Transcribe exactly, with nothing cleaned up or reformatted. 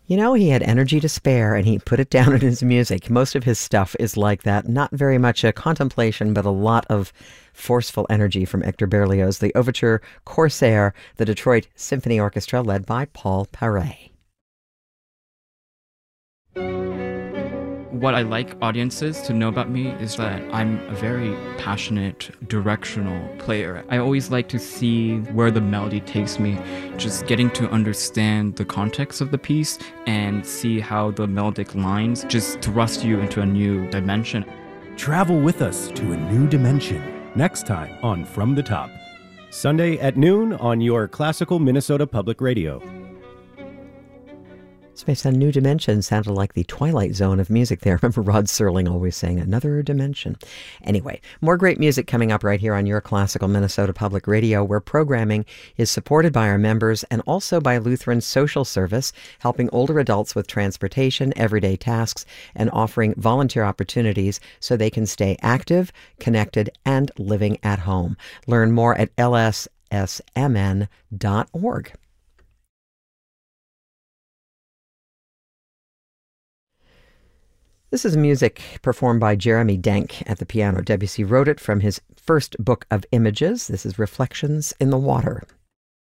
You know, he had energy to spare, and he put it down in his music. Most of his stuff is like that. Not very much a contemplation, but a lot of forceful energy from Hector Berlioz. The overture Corsair, the Detroit Symphony Orchestra, led by Paul Paré. What I like audiences to know about me is that I'm a very passionate, directional player. I always like to see where the melody takes me, just getting to understand the context of the piece and see how the melodic lines just thrust you into a new dimension. Travel with us to a new dimension next time on From the Top. Sunday at noon on your classical Minnesota Public Radio. Space on New Dimension sounded like the Twilight Zone of music there. Remember Rod Serling always saying, another dimension. Anyway, more great music coming up right here on your classical Minnesota Public Radio, where programming is supported by our members and also by Lutheran Social Service, helping older adults with transportation, everyday tasks, and offering volunteer opportunities so they can stay active, connected, and living at home. Learn more at L S S M N dot org. This is music performed by Jeremy Denk at the piano. Debussy wrote it from his first book of images. This is Reflections in the Water.